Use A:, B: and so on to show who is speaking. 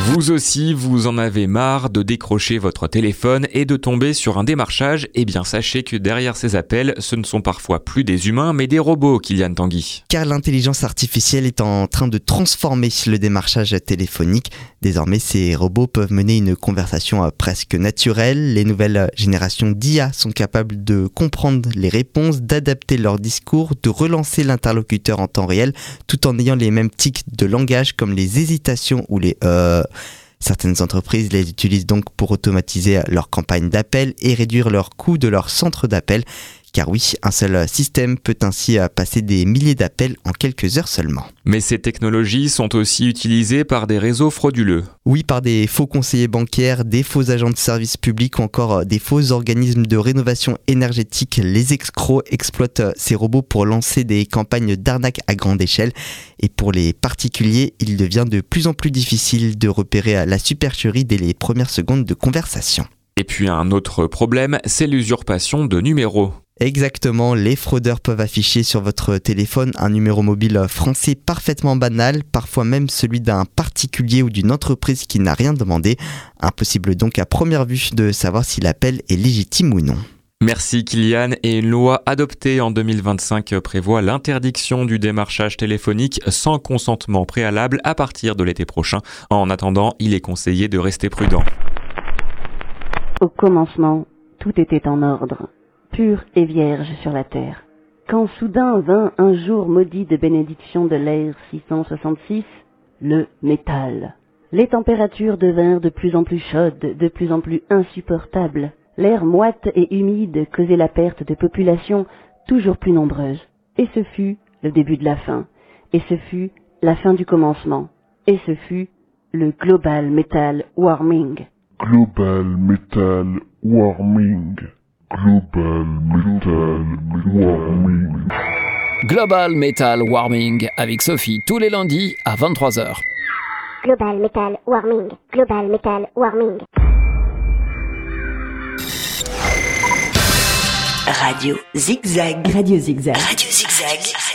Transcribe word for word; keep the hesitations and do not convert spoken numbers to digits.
A: Vous aussi, vous en avez marre de décrocher votre téléphone et de tomber sur un démarchage? Eh bien, sachez que derrière ces appels, ce ne sont parfois plus des humains, mais des robots, Kylian Tanguy.
B: Car l'intelligence artificielle est en train de transformer le démarchage téléphonique. Désormais, ces robots peuvent mener une conversation presque naturelle. Les nouvelles générations d'I A sont capables de comprendre les réponses, d'adapter leur discours, de relancer l'interlocuteur en temps réel, tout en ayant les mêmes tics de langage comme les hésitations ou les euh... Certaines entreprises les utilisent donc pour automatiser leur campagne d'appel et réduire leur coût de leur centre d'appel. Car oui, un seul système peut ainsi passer des milliers d'appels en quelques heures seulement.
A: Mais ces technologies sont aussi utilisées par des réseaux frauduleux.
B: Oui, par des faux conseillers bancaires, des faux agents de service public ou encore des faux organismes de rénovation énergétique. Les escrocs exploitent ces robots pour lancer des campagnes d'arnaque à grande échelle. Et pour les particuliers, il devient de plus en plus difficile de repérer la supercherie dès les premières secondes de conversation.
A: Et puis un autre problème, c'est l'usurpation de numéros.
B: Exactement, les fraudeurs peuvent afficher sur votre téléphone un numéro mobile français parfaitement banal, parfois même celui d'un particulier ou d'une entreprise qui n'a rien demandé. Impossible donc à première vue de savoir si l'appel est légitime ou non.
A: Merci Kylian. Et une loi adoptée en deux mille vingt-cinq prévoit l'interdiction du démarchage téléphonique sans consentement préalable à partir de l'été prochain. En attendant, il est conseillé de rester prudent.
C: Au commencement, tout était en ordre, pur et vierge sur la terre. Quand soudain vint un jour maudit de bénédiction de l'ère six cent soixante-six, le métal. Les températures devinrent de plus en plus chaudes, de plus en plus insupportables. L'air moite et humide causait la perte de populations toujours plus nombreuses. Et ce fut le début de la fin. Et ce fut la fin du commencement. Et ce fut le Global Metal Warming.
D: Global Metal Warming. Global Metal Warming.
E: Global Metal Warming avec Sophie tous les lundis à vingt-trois heures.
F: Global Metal Warming. Global Metal Warming.
G: Radio Zigzag.
H: Radio Zigzag.
G: Radio Zigzag.